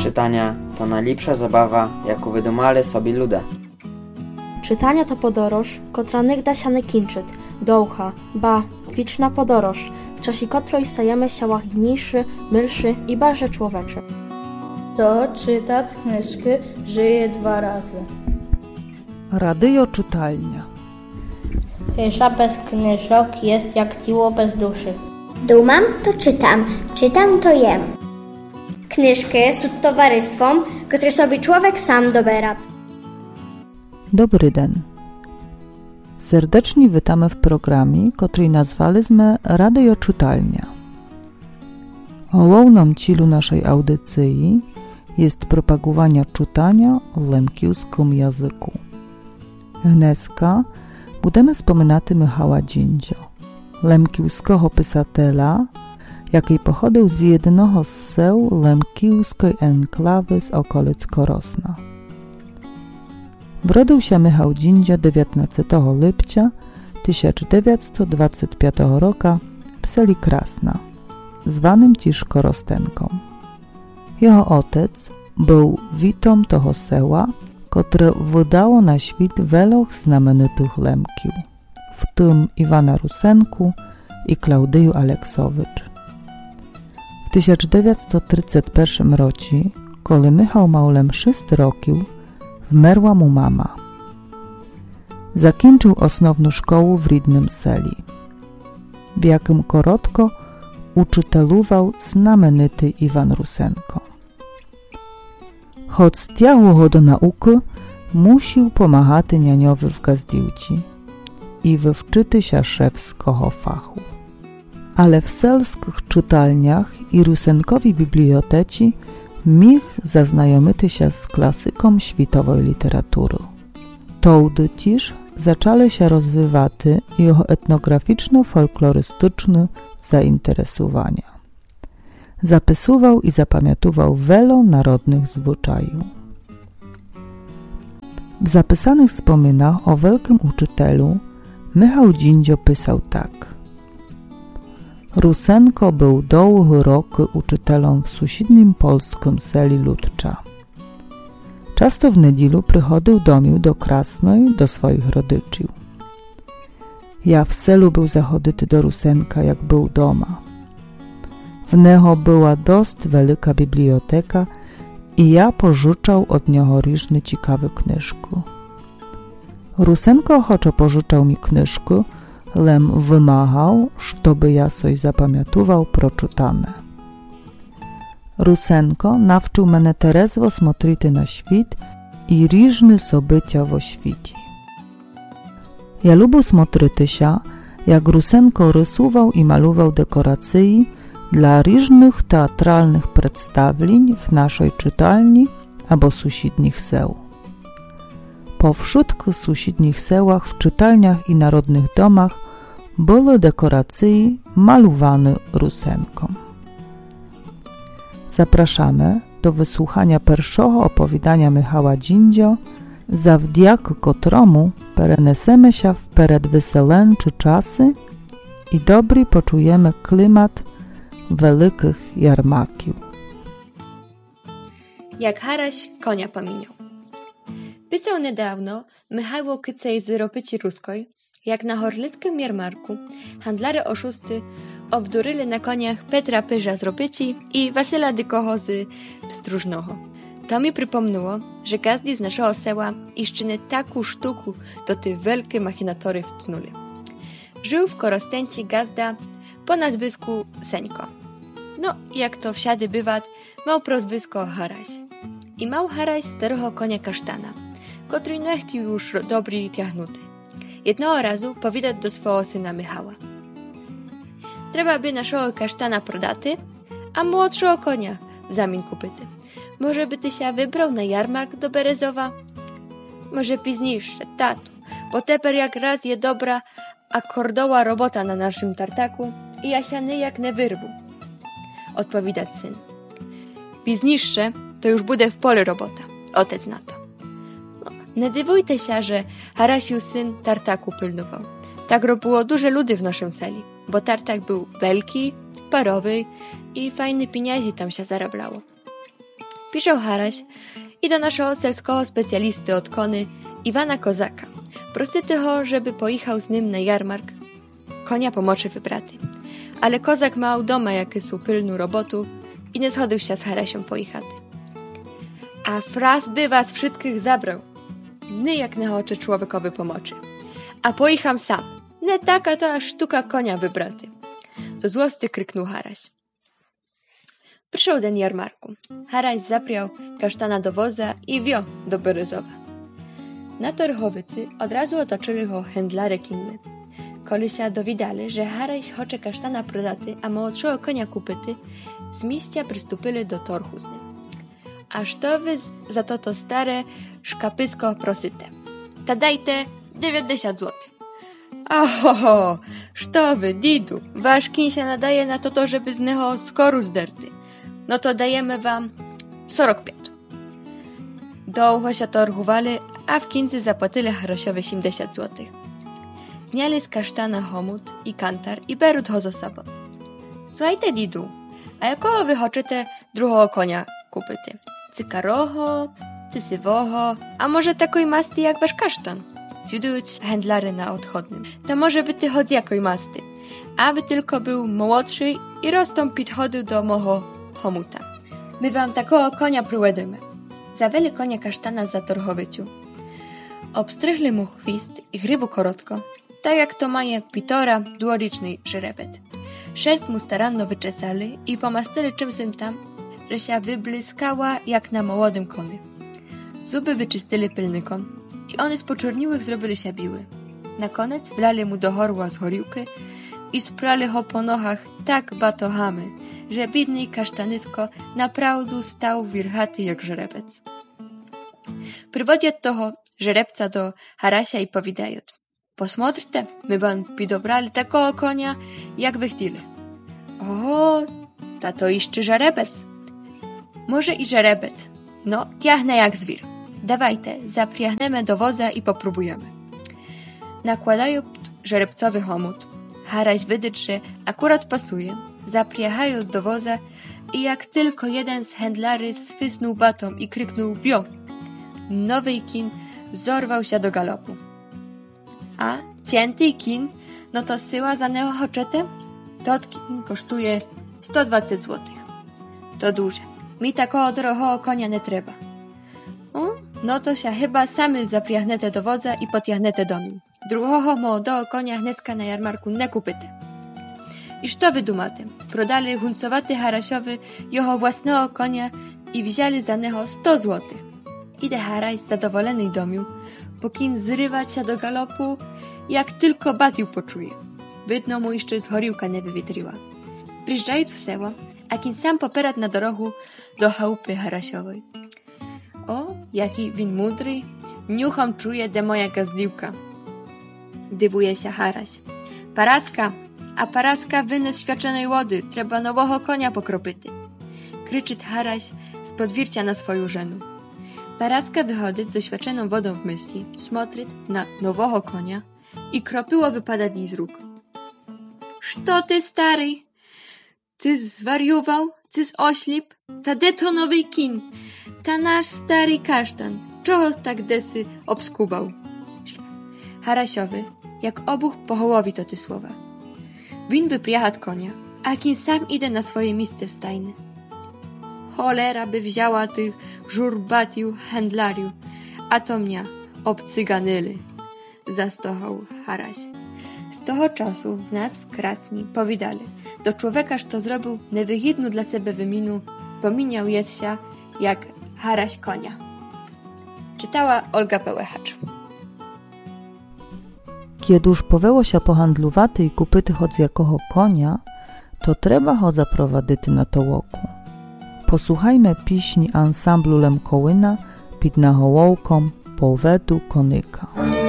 czytania to najlepsza zabawa, jaką wydumali sobie ludzie. Czytanie to podoroż, kotra nigda się nie kończy, długa, ba, wieczna podoroż, w czasie której stajemy się łagodniejszy, milszy i bardziej człowieczy. Kto czyta knyżki, żyje 2 razy. Radio czytalnia. Pysza bez knyżok jest jak ciło bez duszy. Dumam to czytam, czytam to jem. Knyżki są towarzystwom, które sobie człowiek sam dobera. Dobry den. Serdecznie witamy w programie, który nazwaliśmy Radio Czytalnia. Główną celą naszej audycji jest propagowanie czytania w lemkiwskim języku. Dneska będziemy wspominać Michała Dziędzio, lemkiwskiego pisatela, jaki pochodził z jednego z seł lemkiwskiej enklawy z okolic Korosna. Wrodził się Michał Dziędzio 19 lipca 1925 roku w seli Krasna, zwanym dziś Korostenką. Jego ojciec był witą toho seła, które wydało na świat wielu znamienitych lemkiw, w tym Iwana Rusenku i Klaudyju Aleksowicz. W 1931 roku, kiedy Michał miał len 6 roków, wmerła mu mama. Zakończył osnowną szkołę w rodnym seli, w jakim korotko uczytelował znamienity Iwan Rusenko. Choć stiahło go do nauki, musiał pomagać nianiowi w gazdiłci i wywczyty się szewskiego fachu. Ale w selskich czytalniach i Rusenkowi biblioteci mógł zaznajomić się z klasyką światowej literatury. Tołdy też zaczęły się rozwijać jego etnograficzno-folklorystyczne zainteresowania. Zapisywał i zapamiętywał wiele narodnych zwyczajów. W zapisanych wspominach o wielkim uczytelu Michał Dziędzio pisał tak. Rusenko był długie roky uczytelem w sąsiednim polskim seli Ludcza. Często w niedzielu przychodził do Krasnej do swoich rodziców. Ja w selu był zachodzity do Rusenka, jak był doma. W niego była dość wielka biblioteka i ja pożyczał od niego różne ciekawe knyżki. Rusenko ochoczo pożyczał mi knyżki, lem wymagał, żeby ja coś zapamiętywał proczytane. Rusenko nawczył mnie trezwo смотрити na świat i różne sobycia w świecie. Ja lubię смотрити się, jak Rusenko rysował i malował dekoracje dla różnych teatralnych przedstawień w naszej czytelni albo sąsiednich seł. Po wszystkich sąsiednich sełach, w czytelniach i narodnych domach były dekoracje malowane Rusenką. Zapraszamy do wysłuchania pierwszego opowiadania Michała Dziędzio, zawdzięki któremu przenesemy się w przedweselęcze czasy i dobry poczujemy klimat wielkich jarmarków. Jak Haraś konia pominął. Pisał niedawno Michał Kycej z Ropyci Ruskoj, jak na horlickim jarmarku handlary oszusty obduryli na koniach Petra Pyża z Ropyci i Wasyla Dykoho z Pstróżnoho. To mi przypomniało, że gazdi z naszego seła iszczyny taką sztuku do tych wielkie machinatory wtnuli. Żył w Korostenci gazda po nazwisku Seńko. No, jak to wsiady bywa, mał prozwisko Haraś. I mał Haraś starego konia kasztana, który nie chciał już dobry tiahnuty. Jednego razu powidać do swojego syna Michała. Trzeba by naszego kasztana prodaty, a młodszego konia w zamian kupyty. Może by ty się wybrał na jarmark do Berezowa? Może późniejsze, tatu, bo teper jak raz je dobra, a kordoła robota na naszym tartaku i ja się jak nie wyrwu. Odpowiadać syn. Późniejsze to już bude w pole robota. Otec na to. No, nie dywujte się, że Harasiu syn tartaku pilnował. Tak robiło duże ludy w naszym seli, bo tartak był wielki, parowy i fajny pieniędzy tam się zarablało. Piszał Haraś i do naszego selskiego specjalisty od kony Iwana Kozaka. Prosty tyho, żeby pojechał z nim na jarmark, konia pomoczy wybraty. Ale Kozak mał doma jakieś pilnu robotu i nie schodził się z Harasią pojechaty. A fraz by was wszystkich zabrał. Nie jak nie oczy człowiekowi pomoczy. A pojecham sam. Nie taka to aż sztuka konia wybraty. Co złosty kryknął Haraś. Przyszedł den jarmarku. Haraś zapriał kasztana do woza i wio do Beryzowa. Na Torchowicy od razu otoczyli go händlary kinny. Kolesia dowidali, że Haraś chocze kasztana prodaty, a młodszego konia kupyty, z mieścia przystupili do torchu z nim. Aż to wy za to stare szkapycko prosyte. Ta dajte 90 złotych. Oho, što wy, didu, wasz kin się nadaje na to, żeby z niego skoru zderty. No to dajemy wam 45. Długo się torchowali, a w końcu zapłacili Harasiowi 70 złotych. Zniali z kasztana homut i kantar i berut ho za sobą. Słuchajte, didu, a jakoho wy choczyte drugiego konia kupyty? Cykaroho, cysywoho, a może takoj masty jak wasz kasztan? Zjudując händlary na odchodnym. To może by ty chodzi jakoj masty, aby tylko był młodszy i rozstąpić chodził do moho homuta. My wam takogo konia prowadymy. Zaweli konia kasztana za Torchowyciu. Obstrychli mu chwist i grywu korotko, tak jak to maje pitora dwuliczny żerebet. Szerst mu staranno wyczesali i pomastyli czymś tam, że się wyblyskała jak na młodym koniu. Zuby wyczystyli pilnikom i one z poczorniłych zrobili się biły. Na koniec wlali mu do horła z horiłky i sprali ho po nochach tak batochamy, że biedny kasztanysko naprawdę stał wirchaty jak żerebec. Przywodzią toho żerebca do Harasia i powidają: posmotrite, my wam pidobrali takiego konia, jak wy chcieli. O, ta to jeszcze żerebec. Może i żerebec. No, tiachnę jak zwir. Dawajte, zapriahnemy do woza i popróbujemy. Nakładają żerebcowy homut. Haraś wydycz, że akurat pasuje. Zapriachają do woza i jak tylko jeden z händlary swysnął batą i kryknął wio, nowy kin zorwał się do galopu. A cięty kin, no to syła za neo hoczetę? Tot kin kosztuje 120 złotych. To duże. Mi takogo drogiego konia nie trzeba. No to się chyba samy zapriahnete do woza i potiahnete do mnie. Drugiego młodego konia hneska na jarmarku nie kupyte. Iż to wy dumaty? Prodali huncowaty Harasiowy jeho własnego konia i wzięli za niego 100 złotych. Idę Haraś zadowolony domiu, pokin zrywać się do galopu, jak tylko batiu poczuje. Wydno mu jeszcze z horiłka nie wywitriła. Przyjeżdżają w seło, a kin sam poperad na dorogu do chałupy Harasiowej. O, jaki win mudry, niuchom czuje de moja gazdiłka. Dywuje się Haraś. Paraska wynys świeczonej wody, trzeba nowego konia pokropyty. Kryczy Haraś z podwircia na swoją żenu. Paraska wychodzi ze świeczoną wodą w myśli, smotryt na nowego konia i kropyło wypada jej z róg. Što ty, stary? Cyś zwariował? Cyś oślip? Ta de to nowy kin? Ta nasz stary kasztan. Czohoś tak desy obskubał? Harasiowy, jak obuch pochołowi to ty słowa. Win wypriachat konia, a kin sam idę na swoje miejsce w stajny. Cholera by wzięła tych żurbatiu händlariu, a to mnie obcyganyli, zastochał Haraś. Z toho czasu w nas w Krasni powidali, do człowiekarz to zrobił niewyhidnu dla siebie wyminu, pominiał jest się jak Haraś konia. Czytała Olga Pełechacz. Kiedy już poweło się pohandluwaty i kupyty od jakoho konia, to trzeba ho zaprowadyty na tołoku. Posłuchajmy piśni ansamblu Lemkołyna pід наголовком «Поведу коника».